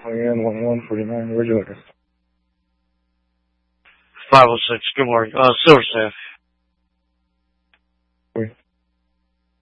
Leanne 1149, where'd you look at? 506, good morning. Silver Staff. Wait.